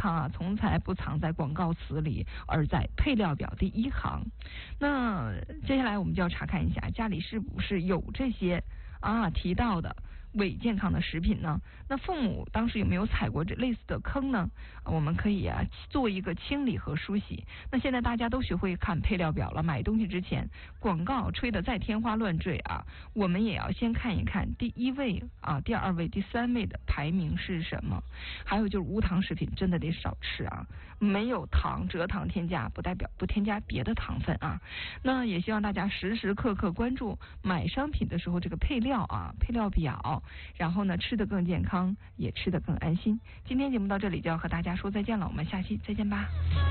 康啊，从来不藏在广告词里，而在配料表第一行。那接下来我们就要查看一下家里是不是有这些提到的伪健康的食品呢？那父母当时有没有踩过这类似的坑呢？我们可以做一个清理和梳洗。那现在大家都学会看配料表了，买东西之前广告吹得再天花乱坠我们也要先看一看第一位第二位、第三位的排名是什么。还有就是无糖食品真的得少吃没有糖蔗糖添加不代表不添加别的糖分那也希望大家时时刻刻关注买商品的时候这个配料配料表，然后呢吃得更健康，也吃得更安心。今天节目到这里就要和大家说再见了，我们下期再见吧。